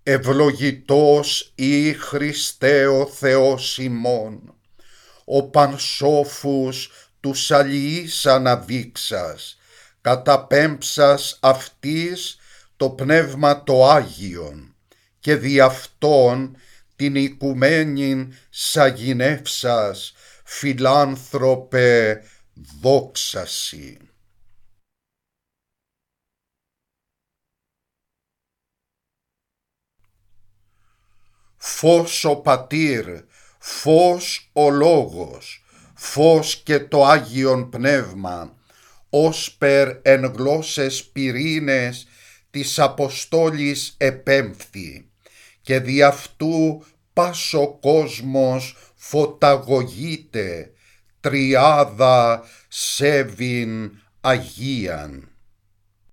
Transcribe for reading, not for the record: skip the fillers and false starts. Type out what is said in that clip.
Ευλογητός ή Χριστέ ο Θεός ημών, ο πανσόφους τους αλληλείς αναδείξας, καταπέμψας αυτής το Πνεύμα το Άγιον και δι' αυτόν την οικουμένην σαγηνεύσας, φιλάνθρωπε, δόξασι. Φως ο Πατήρ, φως ο Λόγος, φως και το Άγιον Πνεύμα, όσπερ εν γλώσσες πυρήνες της Αποστόλης επέμφθη, και δι' αυτού πας ο κόσμος φωταγωγείται, τριάδα σέβην Αγίαν.